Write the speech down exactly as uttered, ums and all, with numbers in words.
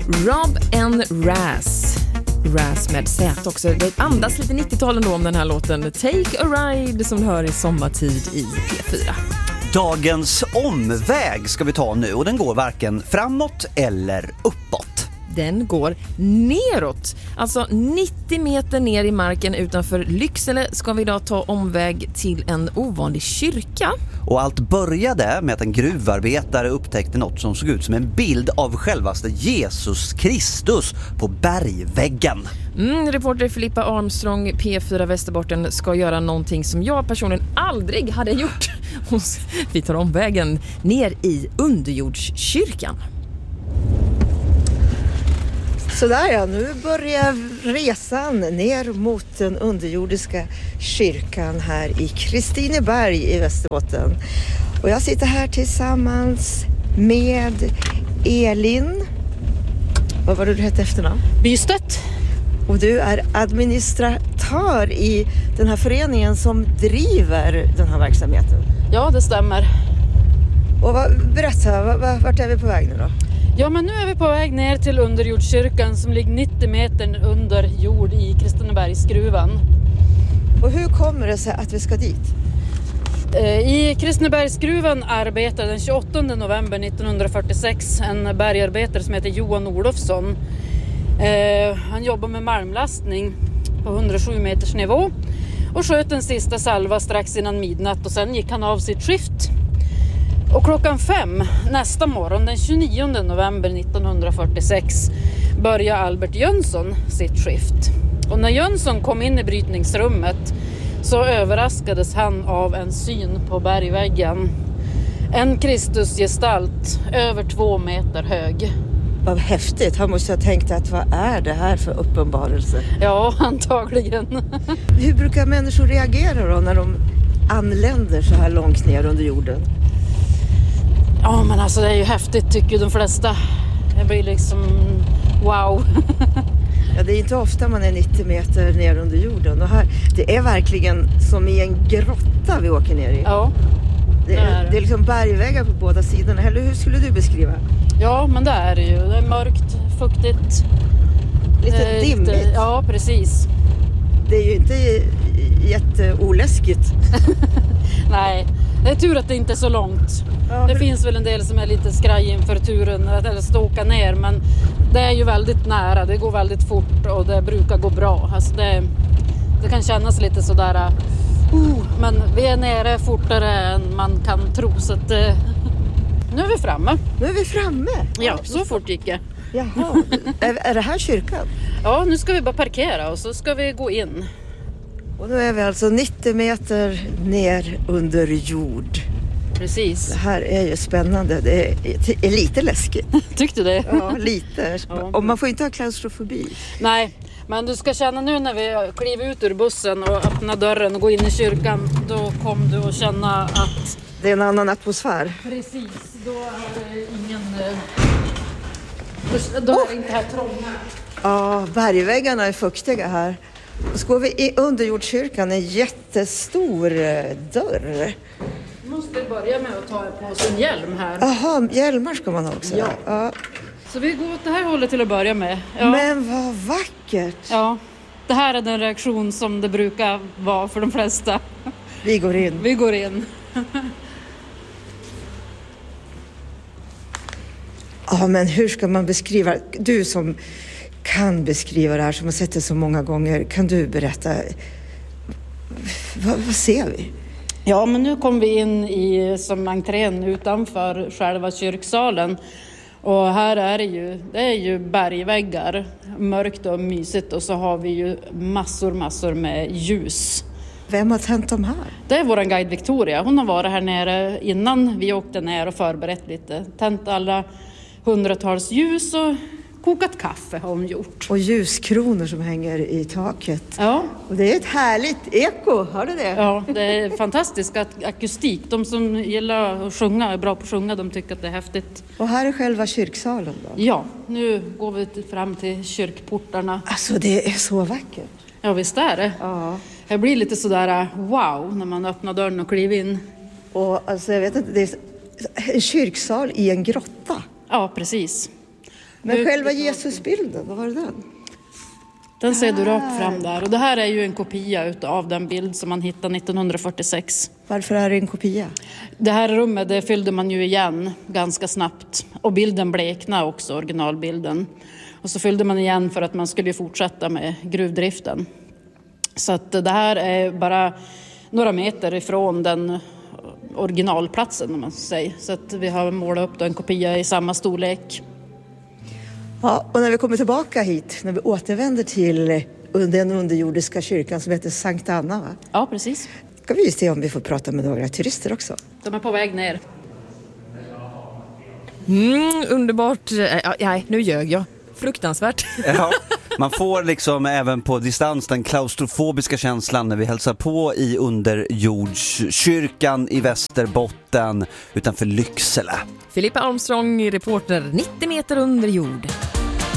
Rob and Raz. Raz med Z också. Det andas lite nittiotal ändå om den här låten. Take a ride som du hör i sommartid i P fyra. Dagens omväg ska vi ta nu och den går varken framåt eller uppåt. Den går neråt. Alltså nittio meter ner i marken utanför Lycksele ska vi idag ta omväg till en ovanlig kyrka. Och allt började med att en gruvarbetare upptäckte något som såg ut som en bild av självaste Jesus Kristus på bergväggen. Mm, reporter Filippa Armstrong, P fyra Västerbotten, ska göra någonting som jag personligen aldrig hade gjort. Vi tar omvägen ner i underjordskyrkan. Så där ja, nu börjar resan ner mot den underjordiska kyrkan här i Kristineberg i Västerbotten. Och jag sitter här tillsammans med Elin. Vad var det du hette efternamn? Bystedt. Och du är administratör i den här föreningen som driver den här verksamheten. Ja, det stämmer. Och vad, berätta, vart är vi på väg nu då? Ja, men nu är vi på väg ner till underjordskyrkan som ligger nittio meter under jord i Kristinebergsgruvan. Och hur kommer det sig att vi ska dit? I Kristinebergsgruvan arbetar den tjugoåttonde november nittonhundrafyrtiosex en bergarbetare som heter Johan Olofsson. Han jobbar med malmlastning på hundrasju meters nivå och sköt en sista salva strax innan midnatt och sen gick han av sitt skift. Och klockan fem nästa morgon den tjugonionde november nittonhundrafyrtiosex börjar Albert Jönsson sitt skift. Och när Jönsson kom in i brytningsrummet så överraskades han av en syn på bergväggen. En Kristusgestalt över två meter hög. Vad häftigt, han måste ha tänkt att vad är det här för uppenbarelse? Ja, antagligen. Hur brukar människor reagera då när de anländer så här långt ner under jorden? Ja, men alltså det är ju häftigt tycker de flesta. Det blir liksom wow. Ja, det är inte ofta man är nittio meter ner under jorden. Och här, det är verkligen som i en grotta vi åker ner i. Ja, det är, det är liksom bergväggar på båda sidorna. Eller hur skulle du beskriva? Ja, men det är det ju. Det är mörkt, fuktigt. Lite eh, dimmigt. Lite, ja, precis. Det är ju inte jätteoläskigt. Nej, det är tur att det inte är så långt. Ja, det för... finns väl en del som är lite skraj inför turen eller ska åka ner, men det är ju väldigt nära, det går väldigt fort och det brukar gå bra. Alltså det, det kan kännas lite sådär, uh, men vi är nere fortare än man kan tro, så att uh, nu är vi framme. Nu är vi framme? Ja, så fort gick det. Jaha, är, är det här kyrkan? Ja, nu ska vi bara parkera och så ska vi gå in. Och nu är vi alltså nittio meter ner under jord. Precis. Det här är ju spännande. Det är, är lite läskigt. Tyckte du det? Ja, lite. Ja. Och man får inte ha klaustrofobi. Nej, men du ska känna nu när vi kliver ut ur bussen och öppnar dörren och går in i kyrkan. Då kommer du att känna att... det är en annan atmosfär. Precis, då är det ingen... Då är det inte här trånga. Ja, bergväggarna är fuktiga här. Och så går vi i underjordskyrkan, en jättestor dörr. Du måste börja med att ta på sin hjälm här. Jaha, hjälmar ska man ha också. Ja. Ja. Så vi går åt det här hållet till att börja med. Ja. Men vad vackert! Ja, det här är den reaktion som det brukar vara för de flesta. Vi går in. Vi går in. Ja, men hur ska man beskriva, du som kan beskriva det här, som har sett det så många gånger, kan du berätta, vad, vad ser vi? Ja, men nu kom vi in i som entrén utanför själva kyrksalen. Och här är det ju, det är ju bergväggar, mörkt och mysigt, och så har vi ju massor, massor med ljus. Vem har tänt dem här? Det är vår guide Victoria. Hon har varit här nere innan vi åkte ner och förberett lite. Tänt alla hundratals ljus och kokat kaffe har hon gjort. Och ljuskronor som hänger i taket. Ja. Och det är ett härligt eko, hör du det? Ja, det är fantastisk akustik. De som gillar att sjunga, är bra på att sjunga, de tycker att det är häftigt. Och här är själva kyrksalen då? Ja, nu går vi fram till kyrkportarna. Alltså det är så vackert. Ja, visst är det. Ja. Det blir lite sådär wow när man öppnar dörren och kliver in. Och alltså jag vet inte, det är en kyrksal i en grotta. Ja, precis. Men själva Jesusbilden, vad var det den? Den ser du rakt fram där. Och det här är ju en kopia av den bild som man hittade nittonhundrafyrtiosex. Varför är det en kopia? Det här rummet det fyllde man ju igen ganska snabbt. Och bilden bleknade också, originalbilden. Och så fyllde man igen för att man skulle fortsätta med gruvdriften. Så att det här är bara några meter ifrån den originalplatsen, om man säger. Så att vi har målat upp en kopia i samma storlek. Ja, och när vi kommer tillbaka hit, när vi återvänder till den underjordiska kyrkan som heter Sankt Anna, va? Ja, precis. Ska vi se om vi får prata med några turister också. De är på väg ner. Mm, underbart. Ja, nej, nu ljög jag. Fruktansvärt. Ja, man får liksom även på distans den klaustrofobiska känslan när vi hälsar på i underjordskyrkan i Västerbotten utanför Lycksele. Filippa Armstrong, reporter nittio meter under jord.